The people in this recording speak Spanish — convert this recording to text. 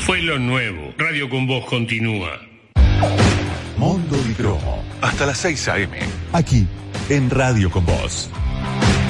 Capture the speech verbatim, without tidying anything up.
Fue lo nuevo. Radio con Vos continúa. Mondo y Cromo. Hasta las seis a eme. Aquí, en Radio con Vos.